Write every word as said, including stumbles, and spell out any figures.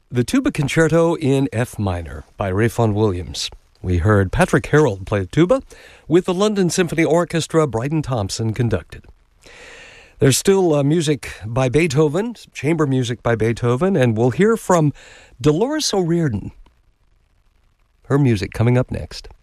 The Tuba Concerto in F minor by Ralph Vaughan Williams. We heard Patrick Harold play tuba with the London Symphony Orchestra. Bryden Thompson conducted. There's still uh, music by Beethoven, chamber music by Beethoven, and we'll hear from Dolores O'Riordan. Her music coming up next.